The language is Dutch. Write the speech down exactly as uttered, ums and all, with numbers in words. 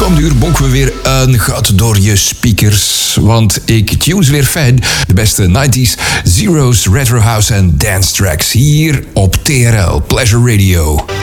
komende uur bonken we weer een gat door je speakers. Want ik tune weer fijn. De beste nineties, zeros, retro house en dance tracks. Hier op T R L Pleasure Radio.